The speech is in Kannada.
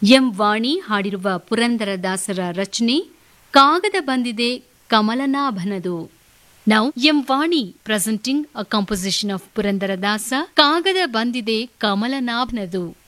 ಎಂ ವಾಣಿ ಹಾಡಿರುವ ಪುರಂದರದಾಸರ ರಚನೆ ಕಾಗದ ಬಂದಿದೆ ಕಮಲನಾಭನದು. Now, M Vani presenting a composition of Purandaradasa ಕಾಗದ ಬಂದಿದೆ ಕಮಲನಾಭನದು.